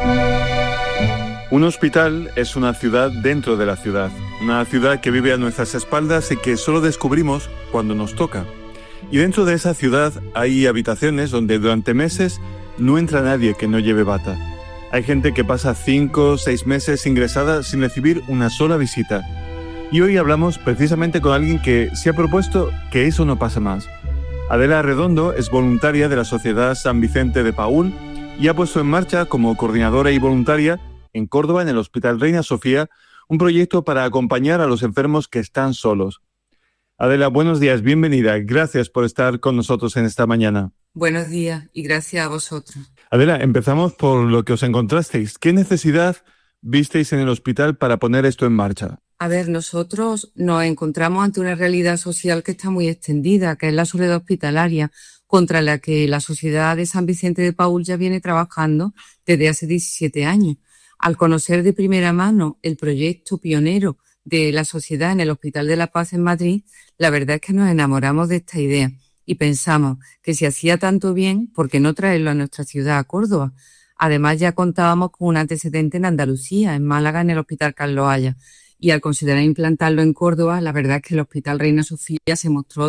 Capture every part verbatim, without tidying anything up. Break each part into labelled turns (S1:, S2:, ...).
S1: Un hospital es una ciudad dentro de la ciudad, una ciudad que vive a nuestras espaldas y que solo descubrimos cuando nos toca. Y dentro de esa ciudad hay habitaciones donde durante meses no entra nadie que no lleve bata. Hay gente que pasa cinco o seis meses ingresada sin recibir una sola visita. Y hoy hablamos precisamente con alguien que se ha propuesto que eso no pase más. Adela Redondo es voluntaria de la Sociedad San Vicente de Paúl y ha puesto en marcha como coordinadora y voluntaria en Córdoba, en el Hospital Reina Sofía, un proyecto para acompañar a los enfermos que están solos. Adela, buenos días, bienvenida. Gracias por estar con nosotros en esta mañana.
S2: Buenos días y gracias a vosotros.
S1: Adela, empezamos por lo que os encontrasteis. ¿Qué necesidad visteis en el hospital para poner esto en marcha?
S2: A ver, nosotros nos encontramos ante una realidad social que está muy extendida, que es la soledad hospitalaria, contra la que la Sociedad de San Vicente de Paúl ya viene trabajando desde hace diecisiete años. Al conocer de primera mano el proyecto pionero de la sociedad en el Hospital de la Paz en Madrid, la verdad es que nos enamoramos de esta idea y pensamos que si hacía tanto bien, ¿por qué no traerlo a nuestra ciudad, a Córdoba? Además, ya contábamos con un antecedente en Andalucía, en Málaga, en el Hospital Carlos Haya, y al considerar implantarlo en Córdoba, la verdad es que el Hospital Reina Sofía se mostró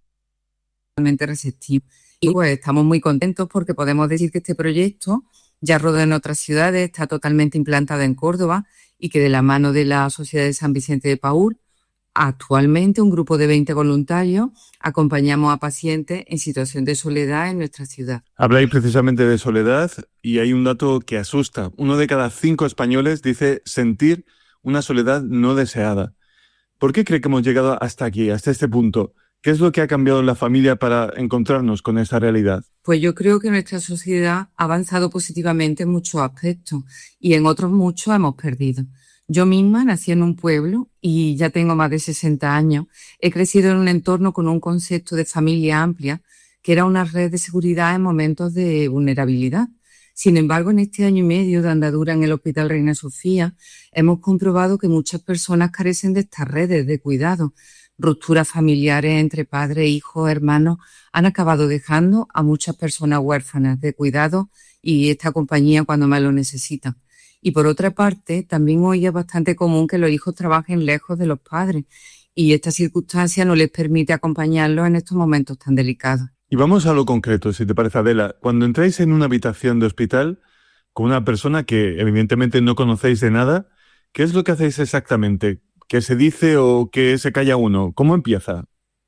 S2: totalmente receptivo. Y pues estamos muy contentos porque podemos decir que este proyecto ya rodea en otras ciudades, está totalmente implantado en Córdoba y que de la mano de la Sociedad de San Vicente de Paúl, actualmente un grupo de veinte voluntarios acompañamos a pacientes en situación de soledad en nuestra ciudad.
S1: Habláis precisamente de soledad y hay un dato que asusta. Uno de cada cinco españoles dice sentir una soledad no deseada. ¿Por qué cree que hemos llegado hasta aquí, hasta este punto? ¿Qué es lo que ha cambiado en la familia para encontrarnos con esta realidad?
S2: Pues yo creo que nuestra sociedad ha avanzado positivamente en muchos aspectos y en otros muchos hemos perdido. Yo misma nací en un pueblo y ya tengo más de sesenta años. He crecido en un entorno con un concepto de familia amplia que era una red de seguridad en momentos de vulnerabilidad. Sin embargo, en este año y medio de andadura en el Hospital Reina Sofía hemos comprobado que muchas personas carecen de estas redes de cuidado. Rupturas familiares entre padres, hijos, hermanos han acabado dejando a muchas personas huérfanas de cuidado y esta compañía cuando más lo necesitan. Y por otra parte, también hoy es bastante común que los hijos trabajen lejos de los padres y esta circunstancia no les permite acompañarlos en estos momentos tan delicados.
S1: Y vamos a lo concreto, si te parece, Adela. Cuando entráis en una habitación de hospital con una persona que evidentemente no conocéis de nada, ¿qué es lo que hacéis exactamente? ¿Qué se dice o qué se calla uno? ¿Cómo empieza?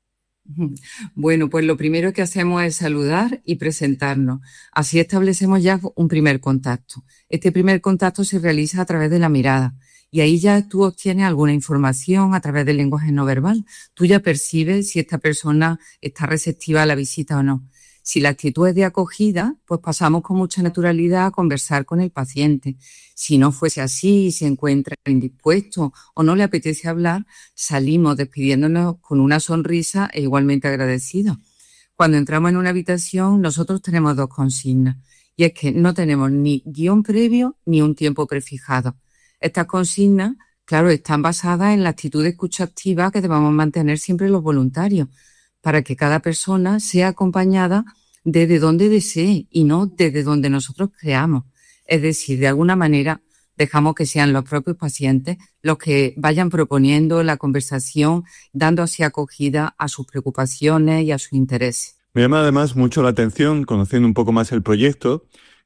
S2: Bueno, pues lo primero que hacemos es saludar y presentarnos. Así establecemos ya un primer contacto. Este primer contacto se realiza a través de la mirada y ahí ya tú obtienes alguna información a través del lenguaje no verbal. Tú ya percibes si esta persona está receptiva a la visita o no. Si la actitud es de acogida, pues pasamos con mucha naturalidad a conversar con el paciente. Si no fuese así y se encuentra indispuesto o no le apetece hablar, salimos despidiéndonos con una sonrisa e igualmente agradecidos. Cuando entramos en una habitación, nosotros tenemos dos consignas y es que no tenemos ni guión previo ni un tiempo prefijado. Estas consignas, claro, están basadas en la actitud de escucha activa que debemos mantener siempre los voluntarios para que cada persona sea acompañada desde donde desee y no desde donde nosotros creamos. Es decir, de alguna manera dejamos que sean los propios pacientes los que vayan proponiendo la conversación, dando así acogida a sus preocupaciones y a sus intereses.
S1: Me llama además mucho la atención, conociendo un poco más el proyecto,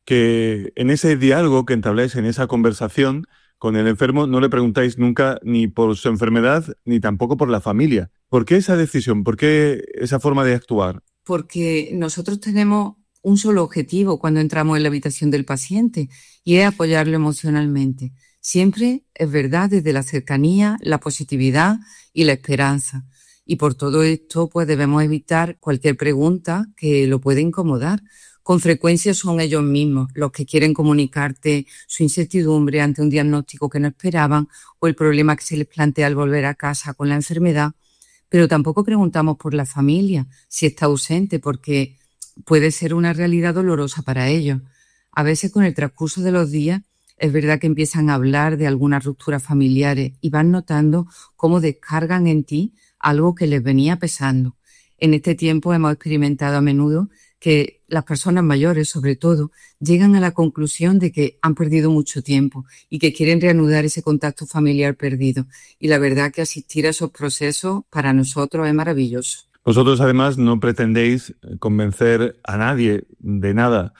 S1: que en ese diálogo que entabláis, en esa conversación con el enfermo, no le preguntáis nunca ni por su enfermedad ni tampoco por la familia. ¿Por qué esa decisión? ¿Por qué esa forma de actuar?
S2: Porque nosotros tenemos un solo objetivo cuando entramos en la habitación del paciente y es apoyarlo emocionalmente. Siempre es verdad desde la cercanía, la positividad y la esperanza. Y por todo esto, pues debemos evitar cualquier pregunta que lo pueda incomodar. Con frecuencia son ellos mismos los que quieren comunicarte su incertidumbre ante un diagnóstico que no esperaban o el problema que se les plantea al volver a casa con la enfermedad. Pero tampoco preguntamos por la familia, si está ausente, porque puede ser una realidad dolorosa para ellos. A veces con el transcurso de los días es verdad que empiezan a hablar de algunas rupturas familiares y van notando cómo descargan en ti algo que les venía pesando. En este tiempo hemos experimentado a menudo que las personas mayores, sobre todo, llegan a la conclusión de que han perdido mucho tiempo y que quieren reanudar ese contacto familiar perdido. Y la verdad que asistir a esos procesos para nosotros es maravilloso.
S1: Vosotros además no pretendéis convencer a nadie de nada,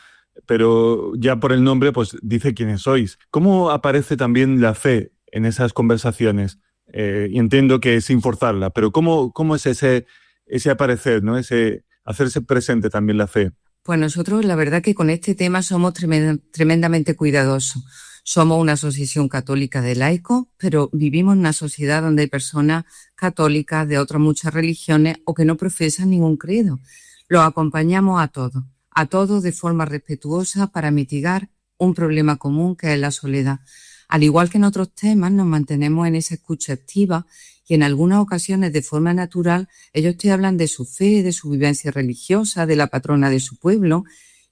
S1: pero ya por el nombre pues dice quiénes sois. ¿Cómo aparece también la fe en esas conversaciones? Eh, y entiendo que sin forzarla, pero ¿cómo, cómo es ese, ese aparecer, ¿no? Ese hacerse presente también la fe?
S2: Pues nosotros la verdad que con este tema somos tremend- tremendamente cuidadosos. Somos una asociación católica de laicos, pero vivimos en una sociedad donde hay personas católicas de otras muchas religiones o que no profesan ningún credo. Los acompañamos a todos, a todos de forma respetuosa para mitigar un problema común que es la soledad. Al igual que en otros temas, nos mantenemos en esa escucha activa y en algunas ocasiones de forma natural ellos te hablan de su fe, de su vivencia religiosa, de la patrona de su pueblo,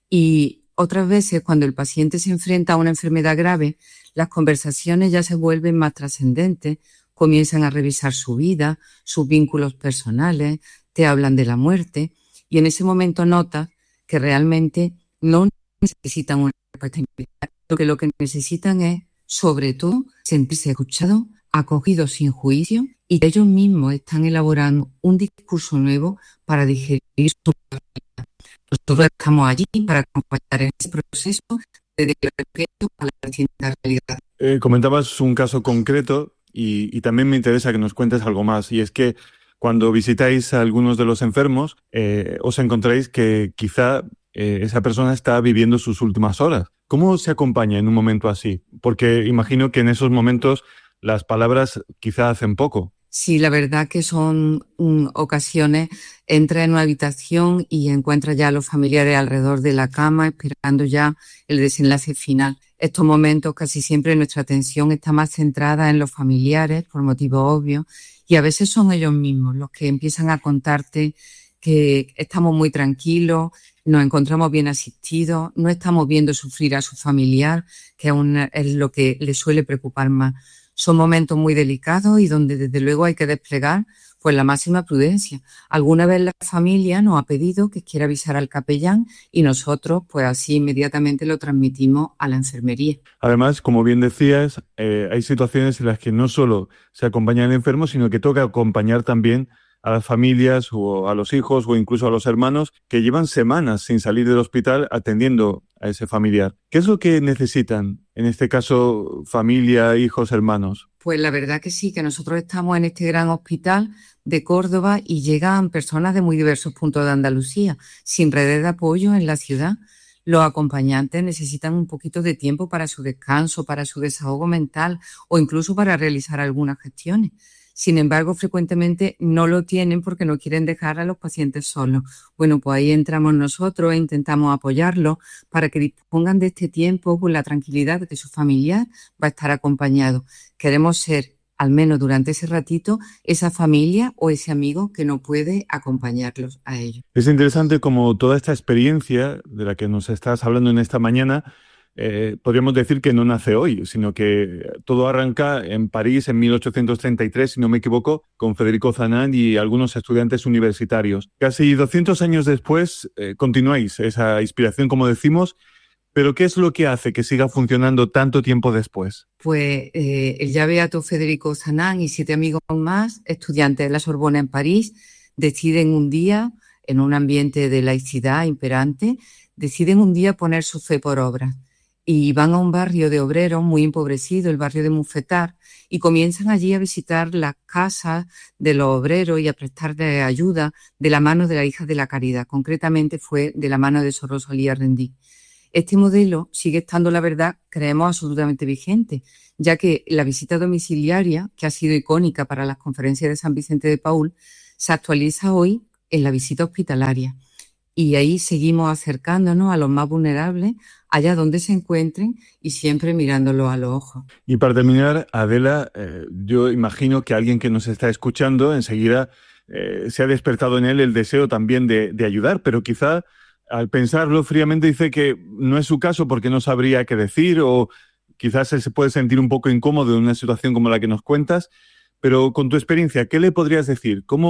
S2: y otras veces cuando el paciente se enfrenta a una enfermedad grave, las conversaciones ya se vuelven más trascendentes, comienzan a revisar su vida, sus vínculos personales, te hablan de la muerte y en ese momento notas que realmente no necesitan una respuesta inmediata, lo que lo que necesitan es sobre todo sentirse escuchados, acogidos sin juicio y que ellos mismos están elaborando un discurso nuevo para digerir su vida. Nosotros estamos allí para acompañar en ese proceso desde el respeto a la distinta realidad.
S1: Eh, comentabas un caso concreto y, y también me interesa que nos cuentes algo más, y es que cuando visitáis a algunos de los enfermos, eh, os encontráis que quizá eh, esa persona está viviendo sus últimas horas. ¿Cómo se acompaña en un momento así? Porque imagino que en esos momentos las palabras quizá hacen poco.
S2: Sí, la verdad que son um, ocasiones, entra en una habitación y encuentra ya a los familiares alrededor de la cama esperando ya el desenlace final. Estos momentos casi siempre nuestra atención está más centrada en los familiares por motivos obvios y a veces son ellos mismos los que empiezan a contarte que estamos muy tranquilos, nos encontramos bien asistidos, no estamos viendo sufrir a su familiar, que es, una, es lo que les suele preocupar más. Son momentos muy delicados y donde desde luego hay que desplegar pues la máxima prudencia. Alguna vez la familia nos ha pedido que quiera avisar al capellán y nosotros pues así inmediatamente lo transmitimos a la enfermería.
S1: Además, como bien decías, eh, hay situaciones en las que no solo se acompaña al enfermo, sino que toca acompañar también a las familias o a los hijos o incluso a los hermanos que llevan semanas sin salir del hospital atendiendo a ese familiar. ¿Qué es lo que necesitan? En este caso, familia, hijos, hermanos.
S2: Pues la verdad que sí, que nosotros estamos en este gran hospital de Córdoba y llegan personas de muy diversos puntos de Andalucía, sin redes de apoyo en la ciudad. Los acompañantes necesitan un poquito de tiempo para su descanso, para su desahogo mental o incluso para realizar algunas gestiones. Sin embargo, frecuentemente no lo tienen porque no quieren dejar a los pacientes solos. Bueno, pues ahí entramos nosotros e intentamos apoyarlos para que dispongan de este tiempo con la tranquilidad de que su familiar va a estar acompañado. Queremos ser, al menos durante ese ratito, esa familia o ese amigo que no puede acompañarlos a ellos.
S1: Es interesante como toda esta experiencia de la que nos estás hablando en esta mañana, Eh, podríamos decir que no nace hoy, sino que todo arranca en París en mil ochocientos treinta y tres, si no me equivoco, con Federico Zanan y algunos estudiantes universitarios. Casi doscientos años después eh, continuáis esa inspiración, como decimos, pero ¿qué es lo que hace que siga funcionando tanto tiempo después?
S2: Pues eh, el ya beato Federico Zanan y siete amigos más, estudiantes de la Sorbona en París, deciden un día, en un ambiente de laicidad imperante, deciden un día poner su fe por obra. Y van a un barrio de obreros muy empobrecido, el barrio de Mouffetard, y comienzan allí a visitar las casas de los obreros y a prestarles ayuda de la mano de la hija de la caridad. Concretamente fue de la mano de Sor Rosalía Rendí. Este modelo sigue estando, la verdad, creemos absolutamente vigente, ya que la visita domiciliaria, que ha sido icónica para las conferencias de San Vicente de Paúl, se actualiza hoy en la visita hospitalaria. Y ahí seguimos acercándonos a los más vulnerables, allá donde se encuentren y siempre mirándolos a los ojos.
S1: Y para terminar, Adela, eh, yo imagino que alguien que nos está escuchando enseguida eh, se ha despertado en él el deseo también de, de ayudar, pero quizá al pensarlo fríamente dice que no es su caso porque no sabría qué decir o quizás se puede sentir un poco incómodo en una situación como la que nos cuentas, pero con tu experiencia, ¿qué le podrías decir? ¿Cómo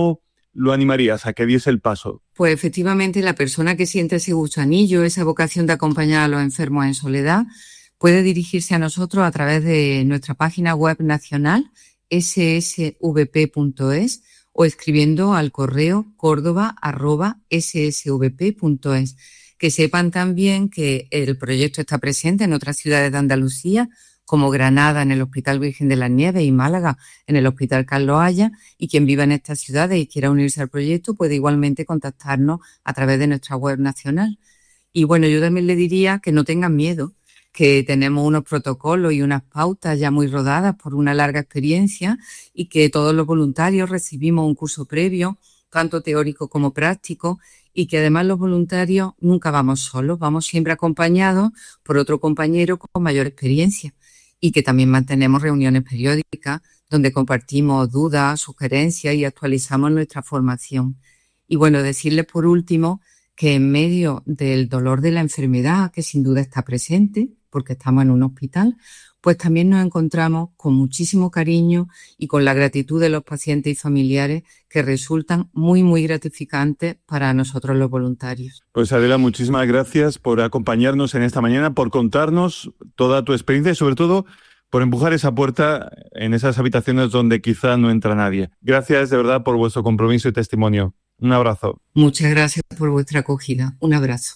S1: lo animarías a que diese el paso?
S2: Pues efectivamente la persona que siente ese gusanillo, esa vocación de acompañar a los enfermos en soledad, puede dirigirse a nosotros a través de nuestra página web nacional ese ese ve pe punto es o escribiendo al correo córdoba arroba ese ese ve pe punto es. Que sepan también que el proyecto está presente en otras ciudades de Andalucía, como Granada en el Hospital Virgen de las Nieves y Málaga en el Hospital Carlos Haya, y quien viva en estas ciudades y quiera unirse al proyecto puede igualmente contactarnos a través de nuestra web nacional. Y bueno, yo también le diría que no tengan miedo, que tenemos unos protocolos y unas pautas ya muy rodadas por una larga experiencia y que todos los voluntarios recibimos un curso previo, tanto teórico como práctico, y que además los voluntarios nunca vamos solos, vamos siempre acompañados por otro compañero con mayor experiencia, y que también mantenemos reuniones periódicas donde compartimos dudas, sugerencias y actualizamos nuestra formación. Y bueno, decirles por último que en medio del dolor de la enfermedad, que sin duda está presente, porque estamos en un hospital, pues también nos encontramos con muchísimo cariño y con la gratitud de los pacientes y familiares que resultan muy, muy gratificantes para nosotros los voluntarios.
S1: Pues Adela, muchísimas gracias por acompañarnos en esta mañana, por contarnos toda tu experiencia y sobre todo por empujar esa puerta en esas habitaciones donde quizá no entra nadie. Gracias de verdad por vuestro compromiso y testimonio. Un abrazo.
S2: Muchas gracias por vuestra acogida. Un abrazo.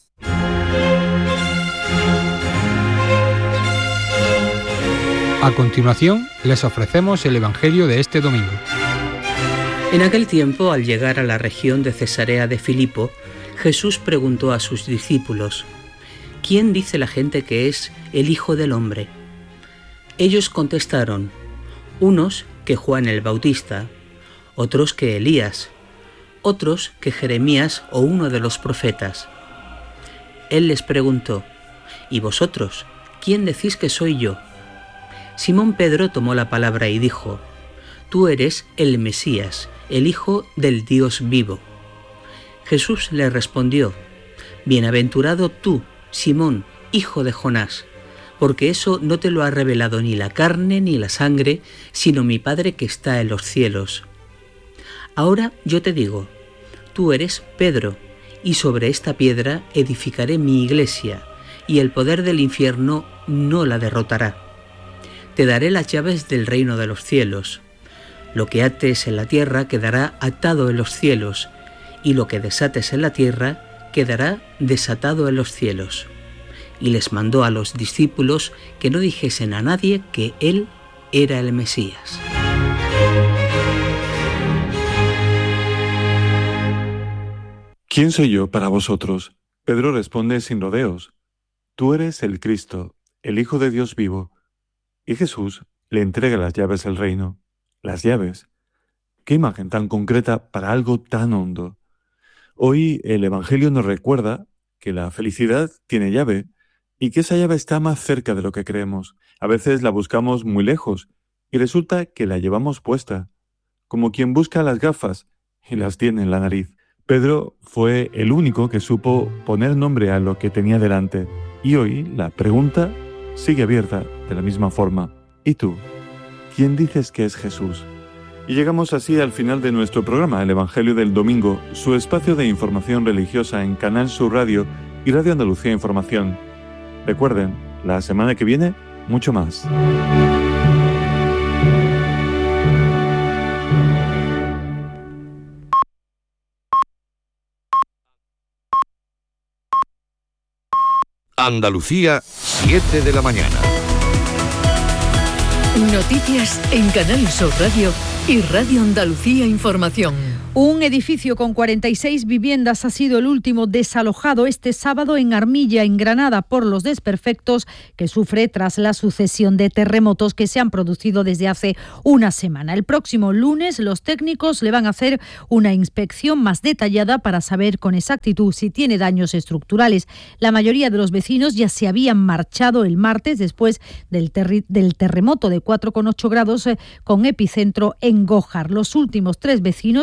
S3: A continuación, les ofrecemos el Evangelio de este domingo.
S4: En aquel tiempo, al llegar a la región de Cesarea de Filipo, Jesús preguntó a sus discípulos: ¿Quién dice la gente que es el Hijo del Hombre? Ellos contestaron: unos que Juan el Bautista, otros que Elías, otros que Jeremías o uno de los profetas. Él les preguntó: ¿Y vosotros, quién decís que soy yo? Simón Pedro tomó la palabra y dijo: Tú eres el Mesías, el Hijo del Dios vivo. Jesús le respondió: Bienaventurado tú, Simón, hijo de Jonás, porque eso no te lo ha revelado ni la carne ni la sangre, sino mi Padre que está en los cielos. Ahora yo te digo, tú eres Pedro, y sobre esta piedra edificaré mi iglesia, y el poder del infierno no la derrotará. Te daré las llaves del reino de los cielos. Lo que ates en la tierra quedará atado en los cielos, y lo que desates en la tierra quedará desatado en los cielos. Y les mandó a los discípulos que no dijesen a nadie que él era el Mesías.
S1: ¿Quién soy yo para vosotros? Pedro responde sin rodeos: Tú eres el Cristo, el Hijo de Dios vivo. Y Jesús le entrega las llaves del reino. Las llaves. Qué imagen tan concreta para algo tan hondo. Hoy el Evangelio nos recuerda que la felicidad tiene llave y que esa llave está más cerca de lo que creemos. A veces la buscamos muy lejos y resulta que la llevamos puesta, como quien busca las gafas y las tiene en la nariz. Pedro fue el único que supo poner nombre a lo que tenía delante. Y hoy la pregunta sigue abierta de la misma forma. ¿Y tú? ¿Quién dices que es Jesús? Y llegamos así al final de nuestro programa, el Evangelio del Domingo, su espacio de información religiosa en Canal Sur Radio y Radio Andalucía Información. Recuerden, la semana que viene, mucho más.
S5: Andalucía, siete de la mañana.
S6: Noticias en Canal Sur Radio y Radio Andalucía Información.
S7: Un edificio con cuarenta y seis viviendas ha sido el último desalojado este sábado en Armilla, en Granada, por los desperfectos que sufre tras la sucesión de terremotos que se han producido desde hace una semana. El próximo lunes los técnicos le van a hacer una inspección más detallada para saber con exactitud si tiene daños estructurales. La mayoría de los vecinos ya se habían marchado el martes después del, terri- del terremoto de cuatro coma ocho grados eh, con epicentro en Gójar. Los últimos tres vecinos que quedaron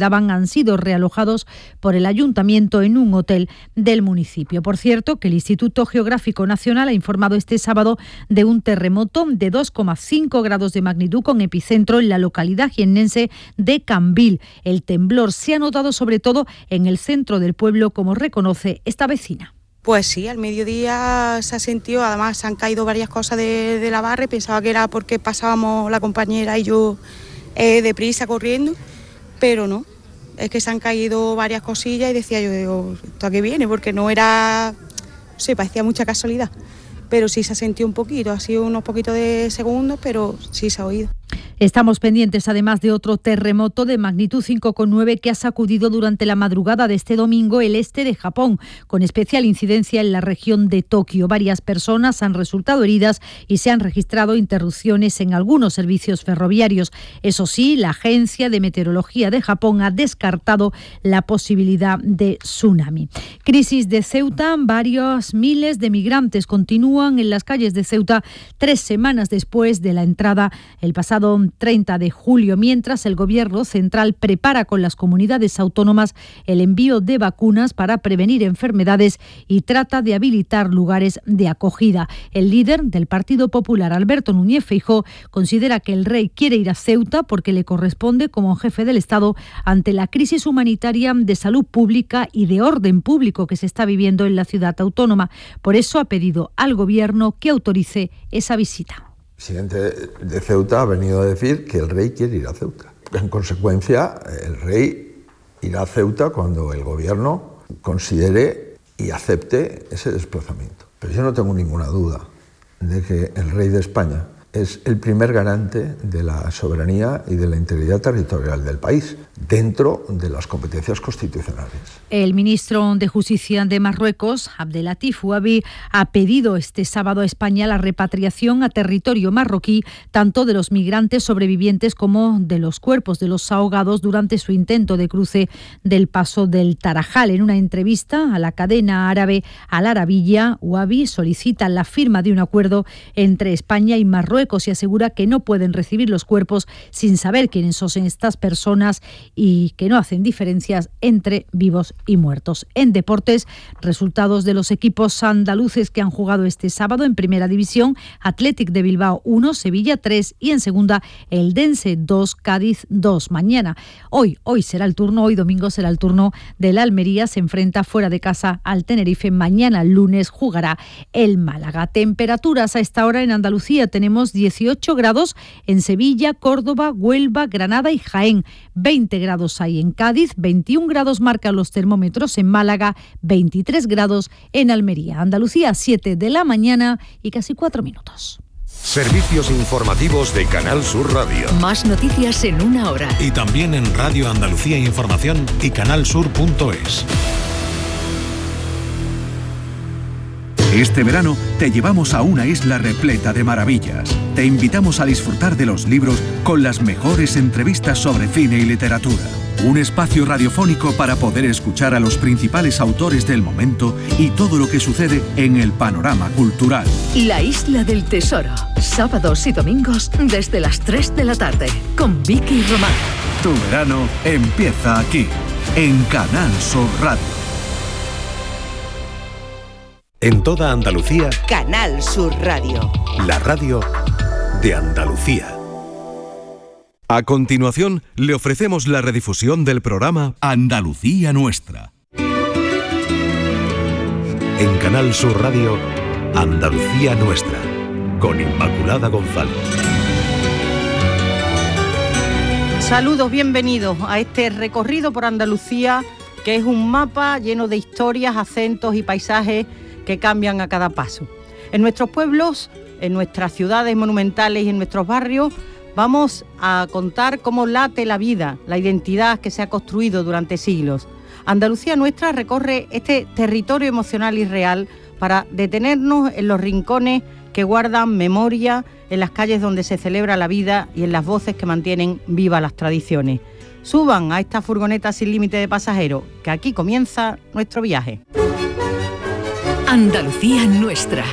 S7: quedaban han sido realojados por el ayuntamiento en un hotel del municipio. Por cierto, que el Instituto Geográfico Nacional ha informado este sábado de un terremoto de dos coma cinco grados de magnitud con epicentro en la localidad jiennense de Cambil. El temblor se ha notado sobre todo en el centro del pueblo, como reconoce esta vecina.
S8: Pues sí, al mediodía se ha sentido, además se han caído varias cosas de, de la barra y pensaba que era porque pasábamos la compañera y yo eh, deprisa corriendo, pero no, es que se han caído varias cosillas y decía yo, digo, ¿esto a qué viene? Porque no era, no sé, parecía mucha casualidad, pero sí se ha sentido un poquito, ha sido unos poquitos de segundos, pero sí se ha oído.
S7: Estamos pendientes además de otro terremoto de magnitud cinco coma nueve que ha sacudido durante la madrugada de este domingo el este de Japón, con especial incidencia en la región de Tokio. Varias personas han resultado heridas y se han registrado interrupciones en algunos servicios ferroviarios. Eso sí, la Agencia de Meteorología de Japón ha descartado la posibilidad de tsunami. Crisis de Ceuta. Varios miles de migrantes continúan en las calles de Ceuta tres semanas después de la entrada el pasado treinta de julio, mientras el Gobierno central prepara con las comunidades autónomas el envío de vacunas para prevenir enfermedades y trata de habilitar lugares de acogida. El líder del Partido Popular, Alberto Núñez Feijóo, considera que el rey quiere ir a Ceuta porque le corresponde como jefe del Estado ante la crisis humanitaria, de salud pública y de orden público que se está viviendo en la ciudad autónoma. Por eso ha pedido al Gobierno que autorice esa visita.
S9: El presidente de Ceuta ha venido a decir que el rey quiere ir a Ceuta. En consecuencia, el rey irá a Ceuta cuando el gobierno considere y acepte ese desplazamiento. Pero yo no tengo ninguna duda de que el rey de España es el primer garante de la soberanía y de la integridad territorial del país, dentro de las competencias constitucionales.
S7: El ministro de Justicia de Marruecos, Abdelatif Ouabi, ha pedido este sábado a España la repatriación a territorio marroquí tanto de los migrantes sobrevivientes como de los cuerpos de los ahogados durante su intento de cruce del paso del Tarajal. En una entrevista a la cadena árabe Al Arabilla, Ouabi solicita la firma de un acuerdo entre España y Marruecos y asegura que no pueden recibir los cuerpos sin saber quiénes son estas personas y que no hacen diferencias entre vivos y muertos. En deportes, resultados de los equipos andaluces que han jugado este sábado en Primera División: Athletic de Bilbao uno, Sevilla tres y en Segunda Eldense dos, Cádiz dos. Mañana, hoy, hoy será el turno, hoy domingo será el turno del Almería, se enfrenta fuera de casa al Tenerife. Mañana lunes jugará el Málaga. Temperaturas a esta hora en Andalucía: tenemos dieciocho grados en Sevilla, Córdoba, Huelva, Granada y Jaén. veinte grados hay en Cádiz, veintiún grados marcan los termómetros en Málaga, veintitrés grados en Almería. Andalucía, siete de la mañana y casi cuatro minutos.
S5: Servicios informativos de Canal Sur Radio.
S6: Más noticias en una hora.
S10: Y también en Radio Andalucía Información y canalsur punto es.
S11: Este verano te llevamos a una isla repleta de maravillas. Te invitamos a disfrutar de los libros con las mejores entrevistas sobre cine y literatura. Un espacio radiofónico para poder escuchar a los principales autores del momento y todo lo que sucede en el panorama cultural.
S6: La Isla del Tesoro. Sábados y domingos desde las tres de la tarde. Con Vicky Román.
S11: Tu verano empieza aquí, en Canal Sur Radio.
S10: En toda Andalucía,
S12: Canal Sur Radio.
S10: La radio de Andalucía. A continuación, le ofrecemos la redifusión del programa Andalucía Nuestra. En Canal Sur Radio, Andalucía Nuestra, con Inmaculada González.
S13: Saludos, bienvenidos a este recorrido por Andalucía, que es un mapa lleno de historias, acentos y paisajes que cambian a cada paso. En nuestros pueblos, en nuestras ciudades monumentales y en nuestros barrios, vamos a contar cómo late la vida, la identidad que se ha construido durante siglos. Andalucía Nuestra recorre este territorio emocional y real para detenernos en los rincones que guardan memoria, en las calles donde se celebra la vida y en las voces que mantienen vivas las tradiciones. Suban a esta furgoneta sin límite de pasajeros, que aquí comienza nuestro viaje.
S6: Andalucía Nuestra.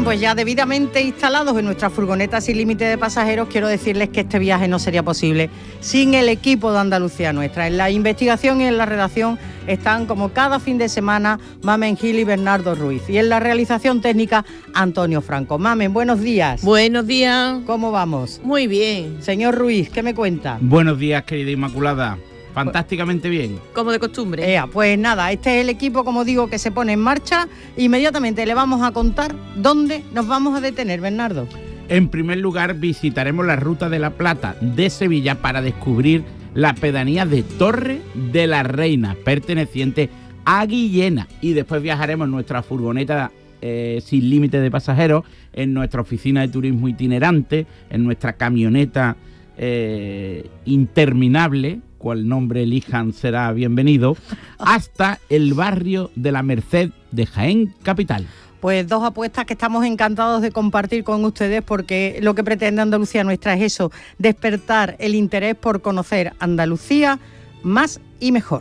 S13: pues ya debidamente instalados en nuestra furgoneta sin límite de pasajeros, quiero decirles que este viaje no sería posible sin el equipo de Andalucía Nuestra. En la investigación y en la redacción están, como cada fin de semana, Mamen Gil y Bernardo Ruiz. Y en la realización técnica, Antonio Franco. Mamen, buenos días.
S14: Buenos días.
S13: ¿Cómo vamos?
S14: Muy bien.
S13: Señor Ruiz, ¿qué me cuenta?
S15: Buenos días, querida Inmaculada. Fantásticamente bien.
S14: Como de costumbre.
S13: Ea, pues nada, este es el equipo, como digo, que se pone en marcha. Inmediatamente le vamos a contar dónde nos vamos a detener, Bernardo.
S15: En primer lugar, visitaremos la Ruta de la Plata de Sevilla para descubrir la pedanía de Torre de la Reina, perteneciente a Guillena. Y después viajaremos en nuestra furgoneta eh, sin límite de pasajeros, en nuestra oficina de turismo itinerante, en nuestra camioneta eh, interminable, cual nombre elijan será bienvenido, hasta el barrio de la Merced de Jaén capital.
S13: Pues dos apuestas que estamos encantados de compartir con ustedes, porque lo que pretende Andalucía Nuestra es eso, despertar el interés por conocer Andalucía más y mejor.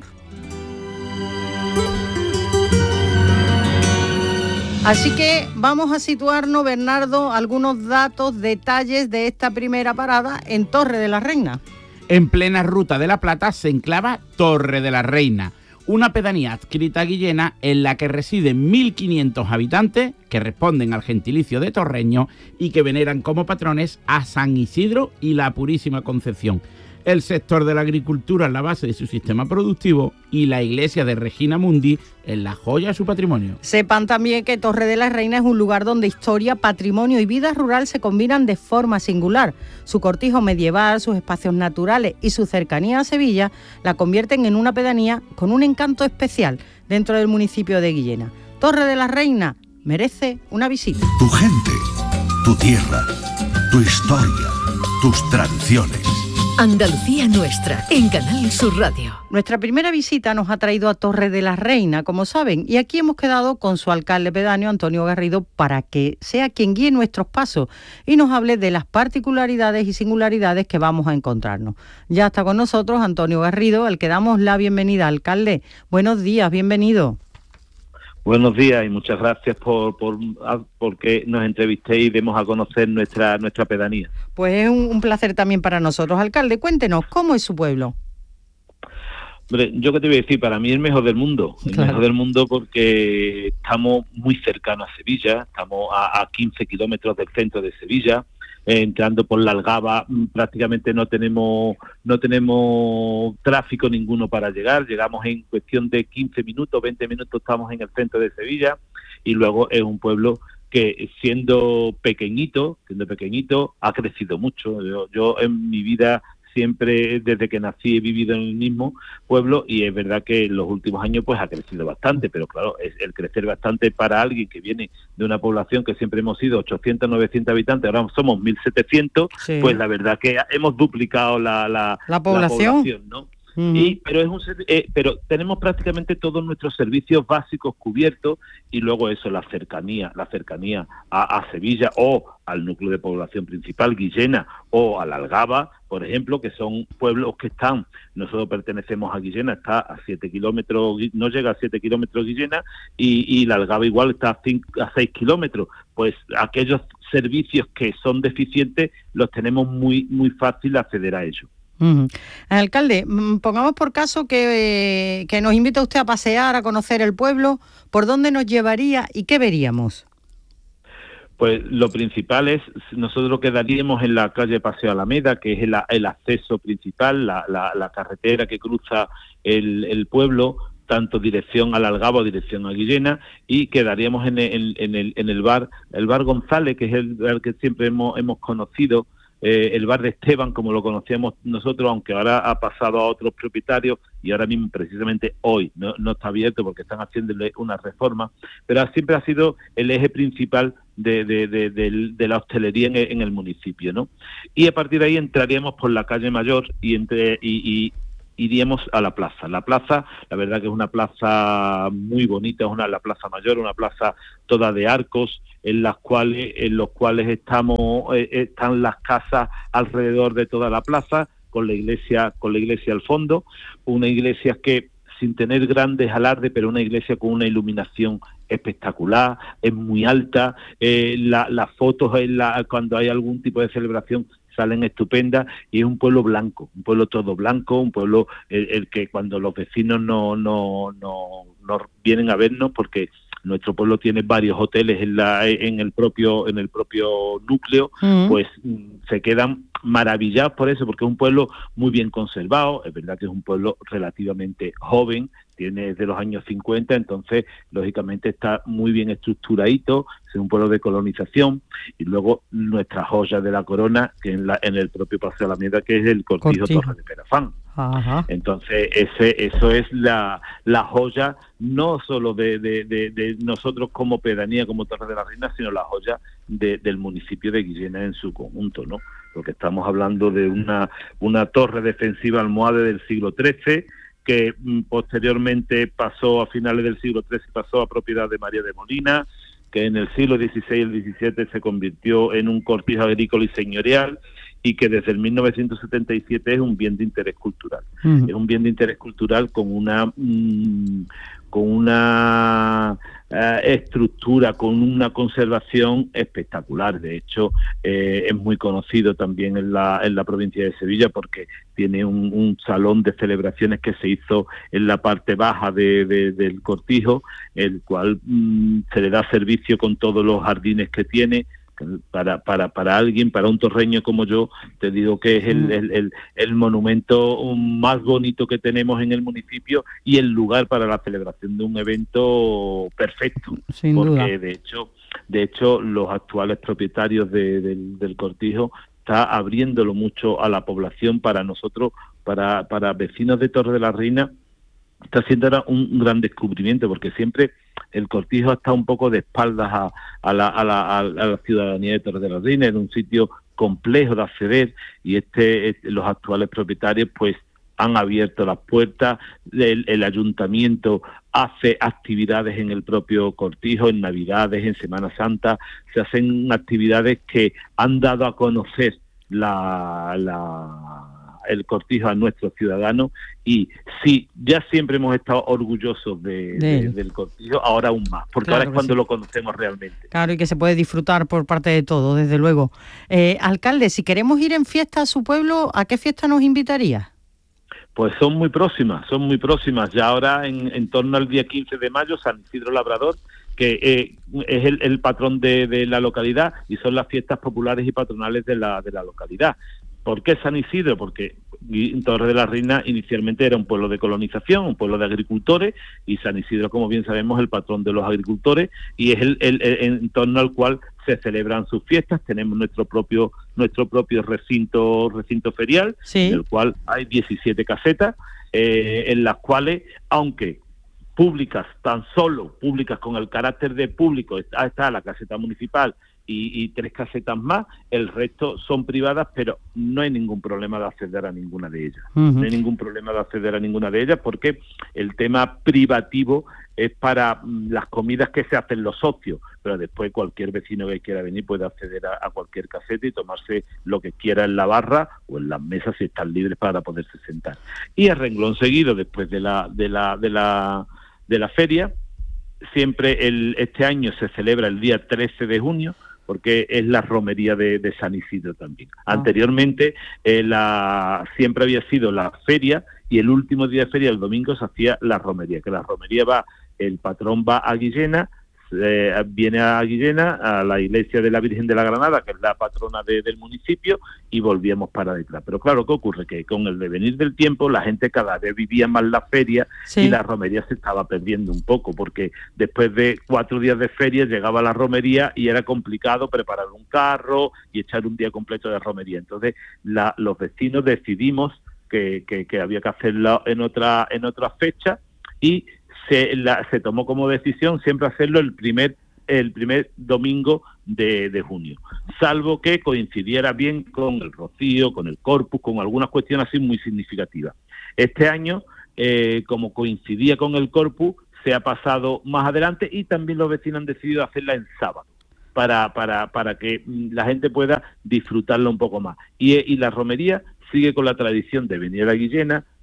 S13: Así que vamos a situarnos, Bernardo, algunos datos, detalles de esta primera parada en Torre de la Reina.
S15: En plena Ruta de la Plata se enclava Torre de la Reina, una pedanía adscrita a Guillena en la que residen mil quinientos habitantes que responden al gentilicio de torreño y que veneran como patrones a San Isidro y la Purísima Concepción. El sector de la agricultura es la base de su sistema productivo y la iglesia de Regina Mundi es la joya de su patrimonio.
S13: Sepan también que Torre de la Reina es un lugar donde historia, patrimonio y vida rural se combinan de forma singular. Su cortijo medieval, sus espacios naturales y su cercanía a Sevilla la convierten en una pedanía con un encanto especial dentro del municipio de Guillena. Torre de la Reina merece una visita.
S11: Tu gente, tu tierra, tu historia, tus tradiciones.
S6: Andalucía Nuestra, en Canal Sur Radio.
S13: Nuestra primera visita nos ha traído a Torre de la Reina, como saben, y aquí hemos quedado con su alcalde pedáneo, Antonio Garrido, para que sea quien guíe nuestros pasos y nos hable de las particularidades y singularidades que vamos a encontrarnos. Ya está con nosotros Antonio Garrido, al que damos la bienvenida. Alcalde, buenos días, bienvenido.
S16: Buenos días y muchas gracias por, por porque nos entrevistéis y demos a conocer nuestra nuestra pedanía.
S13: Pues es un, un placer también para nosotros. Alcalde, cuéntenos, ¿cómo es su pueblo?
S16: Hombre, yo qué te voy a decir, para mí el mejor del mundo, el claro. mejor del mundo porque estamos muy cercanos a Sevilla, estamos a, a quince kilómetros del centro de Sevilla. Eh, entrando por la Algaba prácticamente no tenemos no tenemos tráfico ninguno para llegar, llegamos en cuestión de quince minutos, veinte minutos estamos en el centro de Sevilla, y luego es un pueblo que siendo pequeñito, siendo pequeñito ha crecido mucho. Yo, yo en mi vida siempre, desde que nací, he vivido en el mismo pueblo, y es verdad que en los últimos años pues ha crecido bastante, pero claro, es el crecer bastante para alguien que viene de una población que siempre hemos sido ochocientos, novecientos habitantes, ahora somos mil setecientos, sí. Pues la verdad que hemos duplicado la, la,
S13: la población,
S16: la población, ¿no? Uh-huh. Y, pero es un eh, pero tenemos prácticamente todos nuestros servicios básicos cubiertos, y luego eso, la cercanía, la cercanía a, a Sevilla o al núcleo de población principal, Guillena, o a la Algaba, por ejemplo, que son pueblos que están, nosotros pertenecemos a Guillena, está a siete kilómetros, no llega a siete kilómetros Guillena, y, y la Algaba igual está a, cinco, a seis kilómetros, pues aquellos servicios que son deficientes los tenemos muy, muy fácil acceder a ellos.
S13: Uh-huh. Alcalde, pongamos por caso que, eh, que nos invita usted a pasear, a conocer el pueblo. ¿Por dónde nos llevaría y qué veríamos?
S16: Pues lo principal es, nosotros quedaríamos en la calle Paseo Alameda, que es el, el acceso principal, la, la, la carretera que cruza el, el pueblo, tanto dirección al Algaba o dirección a Guillena, y quedaríamos en el, en el, en el bar, el bar González, que es el bar que siempre hemos, hemos conocido, Eh, el bar de Esteban, como lo conocíamos nosotros, aunque ahora ha pasado a otros propietarios, y ahora mismo, precisamente hoy, no, no está abierto porque están haciéndole una reforma, pero siempre ha sido el eje principal de, de, de, de, de la hostelería en el, en el municipio, ¿no? Y a partir de ahí entraríamos por la calle Mayor y entre y, y iríamos a la plaza. La plaza, la verdad que es una plaza muy bonita, es una la Plaza Mayor, una plaza toda de arcos, en las cuales en los cuales estamos eh, están las casas alrededor de toda la plaza, con la iglesia con la iglesia al fondo, una iglesia que sin tener grandes alardes, pero una iglesia con una iluminación espectacular, es muy alta, eh, la, las fotos en la, cuando hay algún tipo de celebración salen estupendas, y es un pueblo blanco, un pueblo todo blanco, un pueblo el, el que cuando los vecinos no, no, no, no vienen a vernos, porque nuestro pueblo tiene varios hoteles en la en el propio en el propio núcleo, uh-huh. pues se quedan maravillados por eso, porque es un pueblo muy bien conservado. Es verdad que es un pueblo relativamente joven, tiene desde los años cincuenta, entonces lógicamente está muy bien estructuradito, es un pueblo de colonización. Y luego nuestra joya de la corona, que en, la, en el propio Paseo Alameda, que es el Cortijo, Cortijo. Torre de Perafán. Ajá. Entonces ese eso es la, la joya, no solo de, de, de, de nosotros como pedanía, como Torre de la Reina, sino la joya de, del municipio de Guillena en su conjunto, ¿no? Porque estamos hablando de una, una torre defensiva almohade del siglo trece, que mm, posteriormente pasó a finales del siglo trece, pasó a propiedad de María de Molina, que en el siglo dieciséis y el diecisiete se convirtió en un cortijo agrícola y señorial, y que desde el mil novecientos setenta y siete es un bien de interés cultural. Uh-huh. Es un bien de interés cultural con una mmm, con una uh, estructura, con una conservación espectacular. De hecho, eh, es muy conocido también en la en la provincia de Sevilla, porque tiene un, un salón de celebraciones que se hizo en la parte baja de, de, del cortijo, el cual mmm, se le da servicio con todos los jardines que tiene. Para, para, para alguien, para un torreño como yo, te digo que es el, el, el, el monumento más bonito que tenemos en el municipio, y el lugar para la celebración de un evento perfecto. Sin porque duda. de hecho de hecho los actuales propietarios de, del, del cortijo está abriéndolo mucho a la población. Para nosotros, para, para vecinos de Torre de la Reina, está siendo ahora un, un gran descubrimiento, porque siempre el cortijo está un poco de espaldas a, a, la, a, la, a la ciudadanía de Torre de la Reina, en un sitio complejo de acceder, y este, este los actuales propietarios pues han abierto las puertas. El, el ayuntamiento hace actividades en el propio cortijo, en Navidades, en Semana Santa, se hacen actividades que han dado a conocer la... la el cortijo a nuestros ciudadanos, y sí, ya siempre hemos estado orgullosos de, de, de, del cortijo, ahora aún más, porque claro, ahora es cuando sí. lo conocemos realmente.
S13: Claro, y que se puede disfrutar por parte de todos, desde luego. Eh, alcalde, si queremos ir en fiesta a su pueblo, ¿a qué fiesta nos invitaría?
S16: Pues son muy próximas, son muy próximas. Ya ahora, en, en torno al día quince de mayo, San Isidro Labrador, que eh, es el, el patrón de, de la localidad, y son las fiestas populares y patronales de la, de la localidad. ¿Por qué San Isidro? Porque Torre de la Reina inicialmente era un pueblo de colonización, un pueblo de agricultores, y San Isidro, como bien sabemos, es el patrón de los agricultores, y es el, el, el en torno al cual se celebran sus fiestas. Tenemos nuestro propio nuestro propio recinto recinto ferial, sí. en el cual hay diecisiete casetas, eh, en las cuales, aunque públicas, tan solo públicas con el carácter de público, está, está la caseta municipal y, y tres casetas más, el resto son privadas, pero no hay ningún problema de acceder a ninguna de ellas. Uh-huh. No hay ningún problema de acceder a ninguna de ellas, porque el tema privativo es para las comidas que se hacen los socios, pero después cualquier vecino que quiera venir puede acceder a, a cualquier caseta y tomarse lo que quiera en la barra o en las mesas, si están libres para poderse sentar. Y a renglón seguido, después de la de la de la de la feria, siempre el este año se celebra el día trece de junio, porque es la romería de, de San Isidro también. Ah. Anteriormente eh, la siempre había sido la feria, y el último día de feria, el domingo, se hacía la romería, que la romería va, el patrón va a Guillena, eh, viene a Guillena, a la iglesia de la Virgen de la Granada, que es la patrona de, del municipio, y volvíamos para detrás. Pero claro, ¿qué ocurre? Que con el devenir del tiempo, la gente cada vez vivía más la feria, sí. y la romería se estaba perdiendo un poco, porque después de cuatro días de feria llegaba la romería y era complicado preparar un carro y echar un día completo de romería. Entonces la, los vecinos decidimos que, que, que había que hacerlo en otra, en otra fecha, y Se, la, se tomó como decisión siempre hacerlo el primer el primer domingo de, de junio, salvo que coincidiera bien con el rocío, con el Corpus, con algunas cuestiones así muy significativas. Este año, eh, como coincidía con el Corpus, se ha pasado más adelante, y también los vecinos han decidido hacerla en sábado, para para para que la gente pueda disfrutarla un poco más. Y, y la romería sigue con la tradición de venir a Guillena,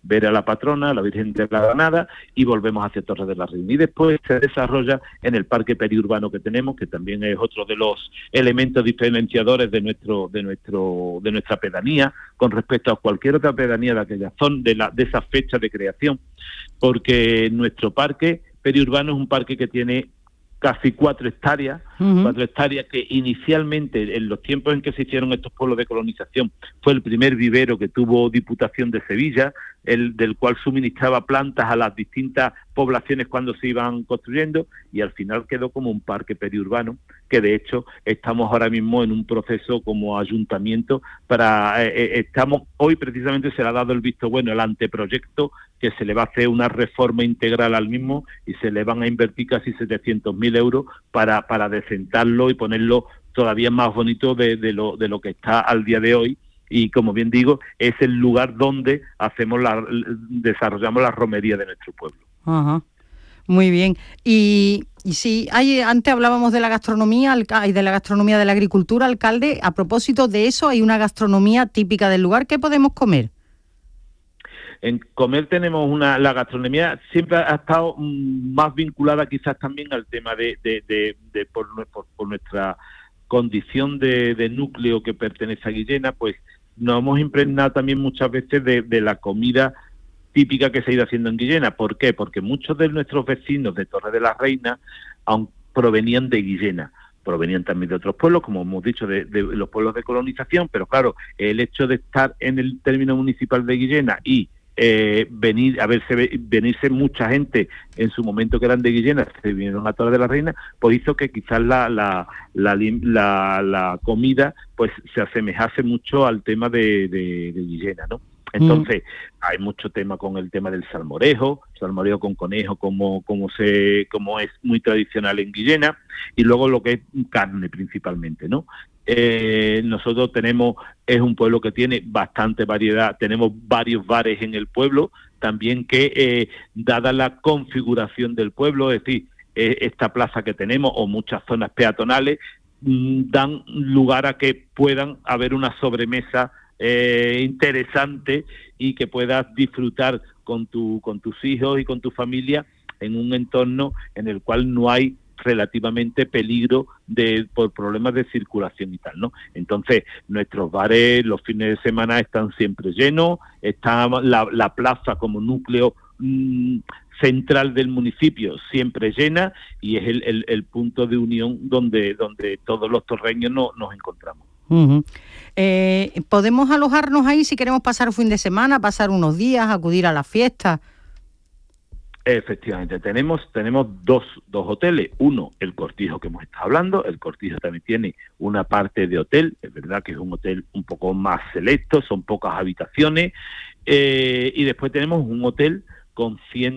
S16: ver a la patrona, a la Virgen de la Granada, y volvemos hacia Torre de la Reina. Y después se desarrolla en el parque periurbano que tenemos, que también es otro de los elementos diferenciadores de nuestro de nuestro de nuestra pedanía con respecto a cualquier otra pedanía de aquella zona, de, la, de esa fecha de creación, porque nuestro parque periurbano es un parque que tiene casi cuatro hectáreas, uh-huh. cuatro hectáreas que inicialmente, en los tiempos en que se hicieron estos pueblos de colonización, fue el primer vivero que tuvo Diputación de Sevilla, el del cual suministraba plantas a las distintas poblaciones cuando se iban construyendo, y al final quedó como un parque periurbano, que de hecho estamos ahora mismo en un proceso como ayuntamiento para, eh, estamos, hoy precisamente se le ha dado el visto bueno, el anteproyecto, que se le va a hacer una reforma integral al mismo y se le van a invertir casi setecientos mil euros para, para decentarlo y ponerlo todavía más bonito de, de, lo, de lo que está al día de hoy. Y como bien digo, es el lugar donde hacemos la, desarrollamos la romería de nuestro pueblo.
S13: Ajá. Muy bien. Y, y sí, hay, antes hablábamos de la gastronomía y de la gastronomía de la agricultura, alcalde. A propósito de eso, hay una gastronomía típica del lugar. ¿Qué podemos comer?
S16: En comer tenemos una, la gastronomía siempre ha estado más vinculada quizás también al tema de, de, de, de por, por, por nuestra condición de, de núcleo que pertenece a Guillena, pues nos hemos impregnado también muchas veces de, de la comida típica que se ha ido haciendo en Guillena. ¿Por qué? Porque muchos de nuestros vecinos de Torre de la Reina aun provenían de Guillena. Provenían también de otros pueblos, como hemos dicho, de, de los pueblos de colonización, pero claro, el hecho de estar en el término municipal de Guillena y Eh, venir a verse venirse mucha gente en su momento que eran de Guillena, se vinieron a Torre de la Reina, pues hizo que quizás la la, la, la, la comida pues se asemejase mucho al tema de, de, de Guillena, ¿no? Entonces, mm. hay mucho tema con el tema del salmorejo, salmorejo con conejo, como, como se, como es muy tradicional en Guillena, y luego lo que es carne principalmente, ¿no? Eh, nosotros tenemos, es un pueblo que tiene bastante variedad, tenemos varios bares en el pueblo, también que, eh, dada la configuración del pueblo, es decir, eh, esta plaza que tenemos, o muchas zonas peatonales, mmm, dan lugar a que puedan haber una sobremesa eh, interesante y que puedas disfrutar con, tu, con tus hijos y con tu familia en un entorno en el cual no hay relativamente peligro de por problemas de circulación y tal, ¿no? Entonces, nuestros bares los fines de semana están siempre llenos, está la, la plaza como núcleo mmm, central del municipio siempre llena, y es el, el, el punto de unión donde, donde todos los torreños no, nos encontramos.
S13: Uh-huh. Eh, ¿Podemos alojarnos ahí si queremos pasar un fin de semana, pasar unos días, acudir a la fiesta?
S16: Efectivamente, tenemos tenemos dos, dos hoteles. Uno, el Cortijo que hemos estado hablando. El Cortijo también tiene una parte de hotel. Es verdad que es un hotel un poco más selecto, son pocas habitaciones. Eh, y después tenemos un hotel con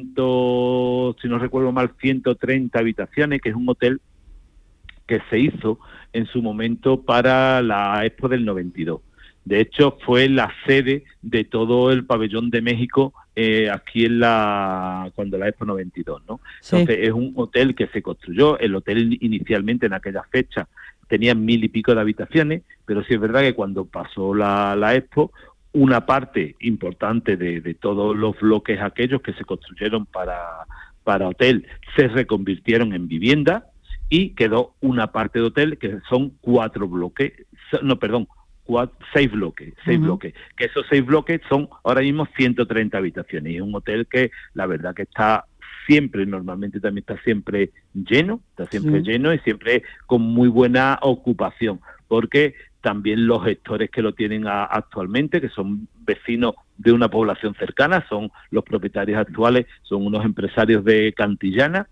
S16: ciento, si no recuerdo mal, ciento treinta habitaciones, que es un hotel que se hizo en su momento para la Expo del noventa y dos. De hecho, fue la sede de todo el pabellón de México eh, aquí en la cuando la Expo noventa y dos, ¿no? Sí. Entonces, es un hotel que se construyó. El hotel inicialmente en aquella fecha tenía mil y pico de habitaciones, pero sí es verdad que cuando pasó la, la Expo, una parte importante de, de todos los bloques aquellos que se construyeron para, para hotel se reconvirtieron en vivienda, y quedó una parte de hotel que son cuatro bloques, no, perdón, Cuatro, seis bloques, seis uh-huh. bloques, que esos seis bloques son ahora mismo ciento treinta habitaciones, y es un hotel que la verdad que está siempre, normalmente también está siempre lleno, está siempre sí. lleno y siempre con muy buena ocupación, porque también los gestores que lo tienen a, actualmente, que son vecinos de una población cercana, son los propietarios actuales, son unos empresarios de Cantillana,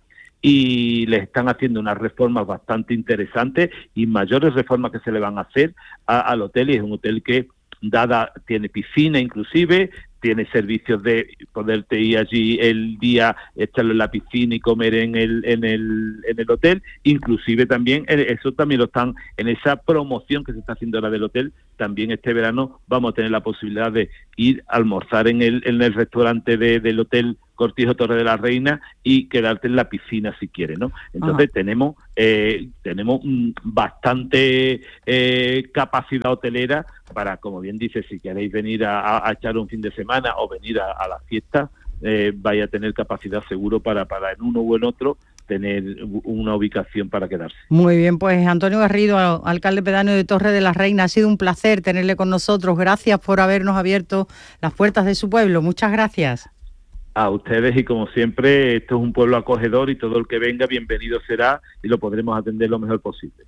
S16: y les están haciendo unas reformas bastante interesantes y mayores reformas que se le van a hacer a, al hotel, y es un hotel que dada tiene piscina inclusive, tiene servicios de poderte ir allí el día, estar en la piscina y comer en el en el en el hotel, inclusive también eso también lo están en esa promoción que se está haciendo ahora del hotel. También este verano vamos a tener la posibilidad de ir a almorzar en el en el restaurante de, del hotel Cortijo Torre de la Reina y quedarte en la piscina si quieres, ¿no? Entonces
S13: Ajá.
S16: tenemos eh, tenemos mm, bastante eh, capacidad hotelera para, como bien dice, si queréis venir a, a, a echar un fin de semana o venir a, a la fiesta, eh, vaya a tener capacidad seguro para, para en uno o en otro tener una ubicación para quedarse.
S13: Muy bien, pues Antonio Garrido, alcalde pedáneo de Torre de la Reina, ha sido un placer tenerle con nosotros. Gracias por habernos abierto las puertas de su pueblo. Muchas gracias.
S16: A ustedes, y como siempre, esto es un pueblo acogedor y todo el que venga bienvenido será y lo podremos atender lo mejor posible.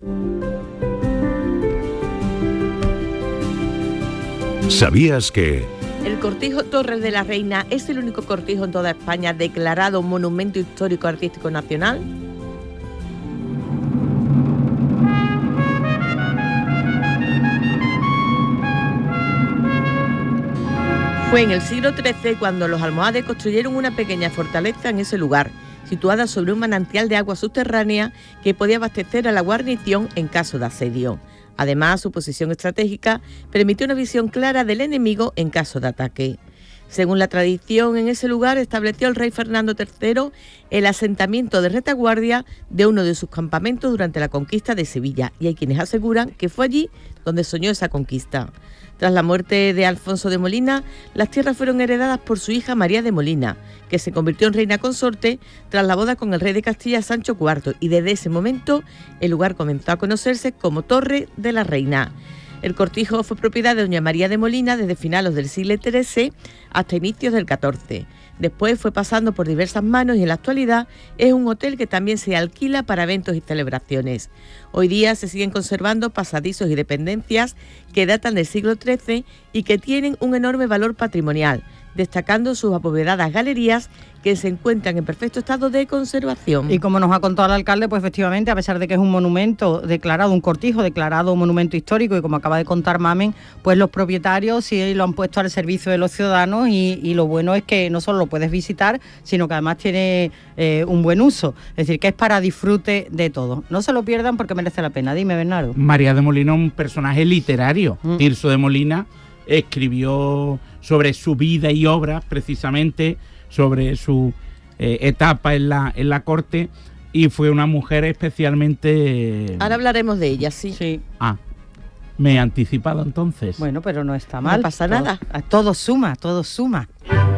S5: ¿Sabías que...?
S14: El Cortijo Torre de la Reina es el único cortijo en toda España declarado Monumento Histórico Artístico Nacional. Fue en el siglo trece cuando los almohades construyeron una pequeña fortaleza en ese lugar, situada sobre un manantial de agua subterránea que podía abastecer a la guarnición en caso de asedio. Además, su posición estratégica permitió una visión clara del enemigo en caso de ataque. Según la tradición, en ese lugar estableció el rey Fernando tercero el asentamiento de retaguardia de uno de sus campamentos durante la conquista de Sevilla, y hay quienes aseguran que fue allí donde soñó esa conquista. Tras la muerte de Alfonso de Molina, las tierras fueron heredadas por su hija María de Molina, que se convirtió en reina consorte tras la boda con el rey de Castilla Sancho cuarto, y desde ese momento el lugar comenzó a conocerse como Torre de la Reina. El cortijo fue propiedad de doña María de Molina desde finales del siglo trece hasta inicios del catorce. Después fue pasando por diversas manos y en la actualidad es un hotel que también se alquila para eventos y celebraciones. Hoy día se siguen conservando pasadizos y dependencias que datan del siglo trece y que tienen un enorme valor patrimonial, destacando sus abovedadas galerías que se encuentran en perfecto estado de conservación.
S13: Y como nos ha contado el alcalde, pues efectivamente, a pesar de que es un monumento declarado, un cortijo declarado monumento histórico, y como acaba de contar Mamen, pues los propietarios sí lo han puesto al servicio de los ciudadanos, y, y lo bueno es que no solo lo puedes visitar, sino que además tiene eh, un buen uso, es decir, que es para disfrute de todo. No se lo pierdan porque merece la pena. Dime, Bernardo.
S15: María de Molina, un personaje literario. Mm. Tirso de Molina escribió sobre su vida y obras, precisamente sobre su eh, etapa en la, en la corte, y fue una mujer especialmente...
S14: Ahora hablaremos de ella, sí.
S13: Sí.
S15: Ah, me he anticipado entonces.
S13: Bueno, pero no está mal.
S14: No pasa
S13: todo,
S14: nada.
S13: Todo suma, todo suma.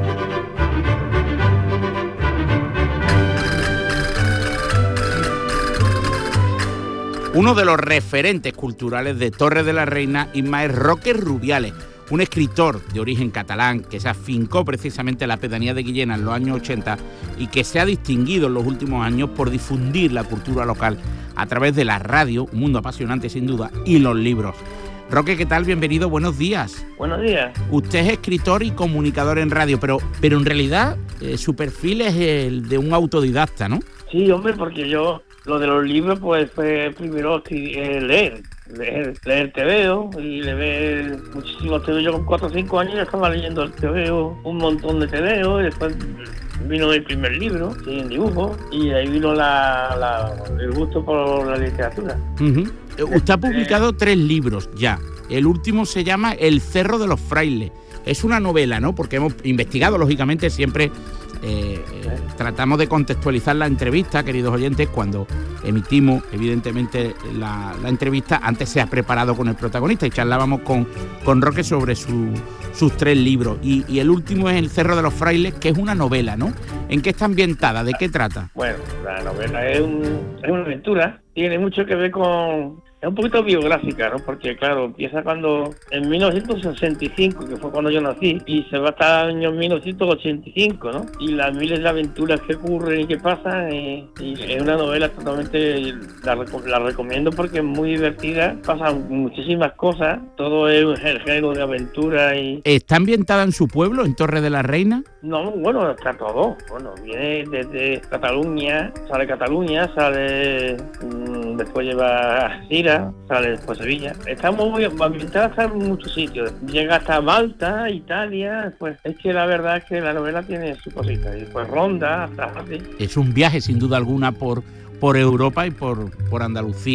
S15: Uno de los referentes culturales de Torre de la Reina, Ismael Roque Rubiales, un escritor de origen catalán que se afincó precisamente en la pedanía de Guillena en los años ochenta y que se ha distinguido en los últimos años por difundir la cultura local a través de la radio, un mundo apasionante sin duda, y los libros. Roque, ¿qué tal? Bienvenido, buenos días.
S17: Buenos días.
S15: Usted es escritor y comunicador en radio, pero, pero en realidad eh, su perfil es el de un autodidacta, ¿no?
S17: Sí, hombre, porque yo lo de los libros pues fue primero eh, leer. Leer, leer T V O y leer muchísimos T V O. Yo con cuatro o cinco años ya estaba leyendo el T V O, un montón de T V O, y después vino el primer libro, sí, en dibujo, y ahí vino la, la, el gusto por la literatura.
S15: Uh-huh. Usted ha publicado eh, tres libros ya. El último se llama El Cerro de los Frailes. Es una novela, ¿no? Porque hemos investigado, lógicamente, siempre eh, eh, tratamos de contextualizar la entrevista, queridos oyentes, cuando emitimos, evidentemente, la, la entrevista. Antes se ha preparado con el protagonista y charlábamos con, con Roque sobre su, sus tres libros. Y, y el último es El Cerro de los Frailes, que es una novela, ¿no? ¿En qué está ambientada? ¿De qué trata?
S17: Bueno, la novela es, un, es una aventura. Tiene mucho que ver con... Es un poquito biográfica, ¿no? Porque, claro, empieza cuando... En mil novecientos sesenta y cinco, que fue cuando yo nací, y se va hasta el año mil novecientos ochenta y cinco, ¿no? Y las miles de aventuras que ocurren y que pasan, y, y es una novela totalmente... La, la recomiendo porque es muy divertida, pasan muchísimas cosas, todo es un género de aventura y...
S15: ¿Está ambientada en su pueblo, en Torre de la Reina?
S17: No, bueno, está todo. Bueno, viene desde Cataluña, sale Cataluña, sale... Mmm, después lleva Sira, sale después Sevilla. Estamos muy ambientadas en muchos sitios. Llega hasta Malta, Italia, pues es que la verdad es que la novela tiene su cosita. Y después Ronda, hasta así.
S15: Es un viaje sin duda alguna por, por Europa y por, por Andalucía.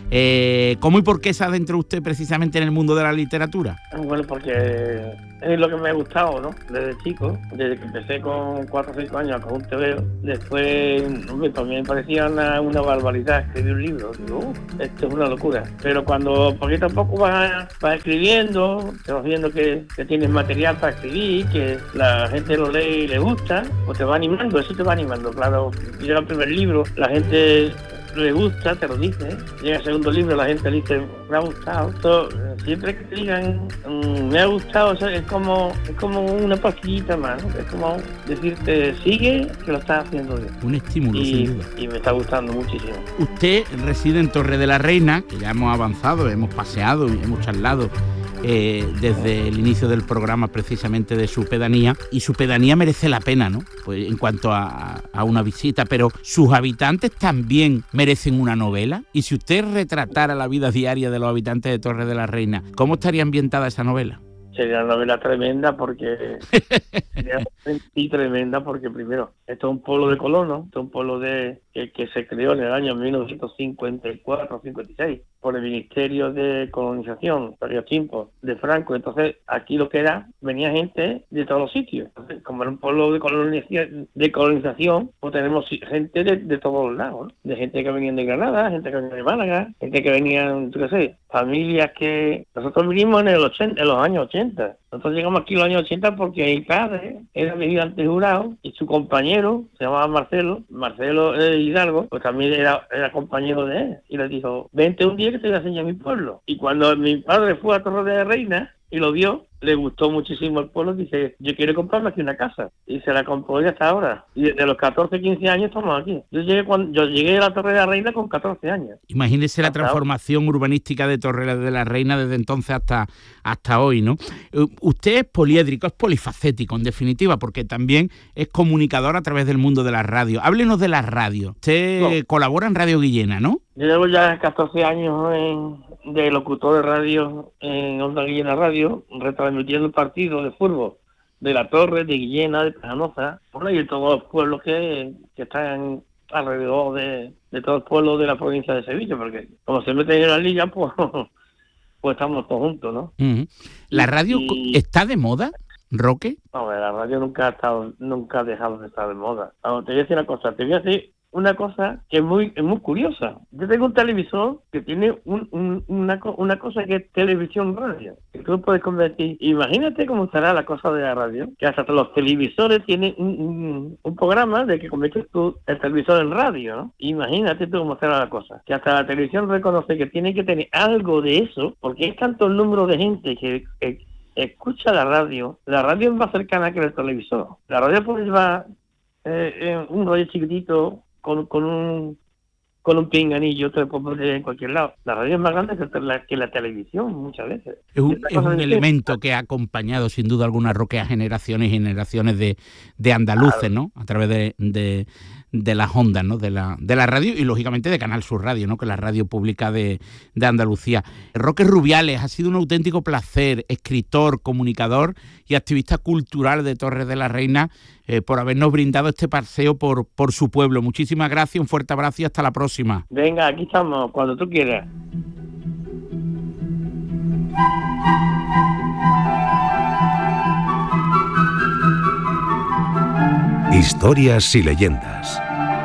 S15: Eh, ¿Cómo y por qué se adentró usted precisamente en el mundo de la literatura?
S17: Bueno, porque es lo que me ha gustado, ¿no? Desde chico, desde que empecé con cuatro o cinco años con un tebeo. Después, hombre, para mí me parecía una, una barbaridad escribir un libro. Digo, uh, esto es una locura. Pero cuando poquito a poco vas, vas escribiendo, te vas viendo que, que tienes material para escribir, que la gente lo lee y le gusta, pues te va animando, eso te va animando. Claro, llega el primer libro, la gente le gusta, te lo dice, ¿eh? Llega el segundo libro, la gente le dice, me ha gustado. Todo, siempre que te digan, mmm, me ha gustado, o sea, es como es como una pastillita más, ¿no? Es como decirte, sigue, que lo estás haciendo bien.
S15: Un estímulo,
S17: y,
S15: sin duda.
S17: Y me está gustando muchísimo.
S15: Usted reside en Torre de la Reina, que ya hemos avanzado, hemos paseado y hemos charlado Eh, desde el inicio del programa precisamente de su pedanía, y su pedanía merece la pena, ¿no? Pues en cuanto a, a una visita, pero sus habitantes también merecen una novela. Y si usted retratara la vida diaria de los habitantes de Torre de la Reina, ¿cómo estaría ambientada esa novela?
S17: Sería una novela tremenda porque sería y tremenda porque primero, esto es un pueblo de colonos, esto es un pueblo de que, que se creó en el año mil novecientos cincuenta y cuatro cincuenta y seis por el Ministerio de Colonización, por aquellos tiempos, de Franco. Entonces, aquí lo que era, venía gente de todos los sitios. Entonces, como era un pueblo de colonización, de colonización pues tenemos gente de, de todos los lados, ¿no? De gente que venían de Granada, gente que venía de Málaga, gente que venían, yo qué sé, familias que... Nosotros vinimos en, el ochenta, en los años ochenta. Nosotros llegamos aquí en los años ochenta porque mi padre era vigilante jurado y su compañero, se llamaba Marcelo, Marcelo eh, Hidalgo, pues también era, era compañero de él. Y le dijo, vente un día que te voy a enseñar mi pueblo. Y cuando mi padre fue a Torre de la Reina y lo vio, le gustó muchísimo el pueblo, dice, yo quiero comprarme aquí una casa. Y se la compró ya hasta ahora. Y desde los catorce, quince años estamos aquí. Yo llegué cuando yo llegué a la Torre de la Reina con catorce años.
S15: Imagínese la transformación ahora urbanística de Torre de la Reina desde entonces hasta, hasta hoy, ¿no? Usted es poliédrico, es polifacético, en definitiva, porque también es comunicador a través del mundo de la radio. Háblenos de la radio. Usted no. colabora en Radio Guillena, ¿no?
S17: Yo llevo ya catorce años en, de locutor de radio en Onda Guillena Radio, retransmitiendo el partido de fútbol de La Torre, de Guillena, de Pajanosa, por ahí de todos los pueblos que, que están alrededor de, de todos los pueblos de la provincia de Sevilla, porque como se meten en la liga, pues, pues estamos todos juntos, ¿no?
S15: Uh-huh. ¿La radio y, está de moda, Roque?
S17: No, la radio nunca ha estado, nunca ha dejado de estar de moda. Ahora, te voy a decir una cosa, te voy a decir una cosa que es muy es muy curiosa. Yo tengo un televisor que tiene un, un, una, una cosa que es televisión radio, que tú puedes convertir. Imagínate cómo estará la cosa de la radio, que hasta los televisores tienen un, un, un programa de que conviertes tú el televisor en radio, ¿no? Imagínate tú cómo estará la cosa, que hasta la televisión reconoce que tiene que tener algo de eso, porque es tanto el número de gente que, que escucha la radio. La radio es más cercana que el televisor. La radio puede llevar eh, un rollo chiquitito Con, con un con un pinganillo te lo puedes poner en cualquier lado. La radio es más grande que la, que la televisión muchas veces.
S15: Es un, es un elemento que ha acompañado sin duda alguna, Roque, a generaciones y generaciones de, de andaluces, ¿no? A través de, de, de las ondas, ¿no? De la, de la radio y lógicamente de Canal Sur Radio, ¿no? Que es la radio pública de, de Andalucía. Roque Rubiales, ha sido un auténtico placer, escritor, comunicador y activista cultural de Torre de la Reina, Eh, por habernos brindado este paseo por, por su pueblo. Muchísimas gracias, un fuerte abrazo y hasta la próxima.
S17: Venga, aquí estamos, cuando tú quieras.
S5: Historias y leyendas.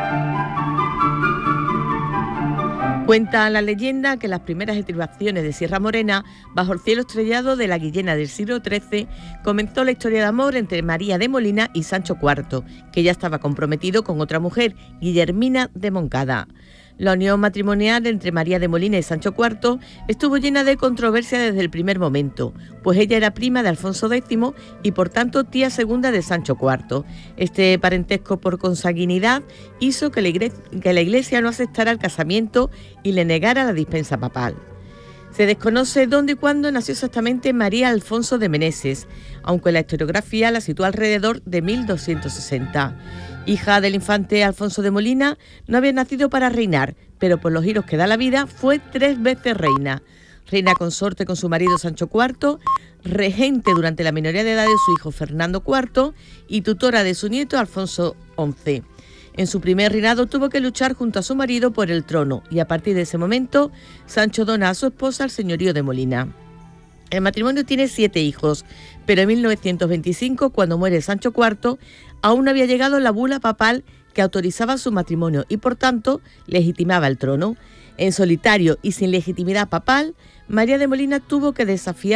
S14: Cuenta la leyenda que las primeras estribaciones de Sierra Morena, bajo el cielo estrellado de la Guillena del siglo trece, comenzó la historia de amor entre María de Molina y Sancho cuarto, que ya estaba comprometido con otra mujer, Guillermina de Moncada. La unión matrimonial entre María de Molina y Sancho cuarto estuvo llena de controversia desde el primer momento, pues ella era prima de Alfonso décimo y por tanto tía segunda de Sancho cuarto. Este parentesco por consanguinidad hizo que la iglesia, que la iglesia no aceptara el casamiento y le negara la dispensa papal. Se desconoce dónde y cuándo nació exactamente María Alfonso de Meneses, aunque la historiografía la sitúa alrededor de mil doscientos sesenta. Hija del infante Alfonso de Molina, no había nacido para reinar, pero por los giros que da la vida fue tres veces reina. Reina consorte con su marido Sancho cuarto, regente durante la minoría de edad de su hijo Fernando cuarto y tutora de su nieto Alfonso once. En su primer reinado tuvo que luchar junto a su marido por el trono y a partir de ese momento Sancho dona a su esposa el señorío de Molina. El matrimonio tiene siete hijos, pero en mil novecientos veinticinco, cuando muere Sancho cuarto, aún no había llegado la bula papal que autorizaba su matrimonio y por tanto legitimaba el trono. En solitario y sin legitimidad papal, María de Molina tuvo que desafiar